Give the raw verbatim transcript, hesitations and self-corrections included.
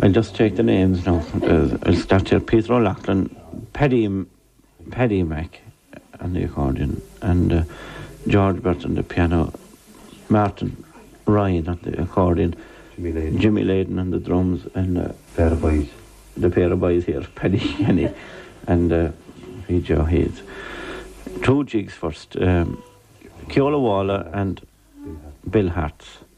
I'll just check the names now. Uh, I'll start here. Peter O'Loughlin, Paddy, Paddy Mac on the accordion, and uh, George Burton the piano, Martin Ryan on the accordion, Jimmy Layden, Jimmy Layden on the drums, and uh, pair of boys. the pair of boys here, Paddy Kenny and uh, Joe Hayes. Two jigs first, um, Keola Waller and Bill Hartz.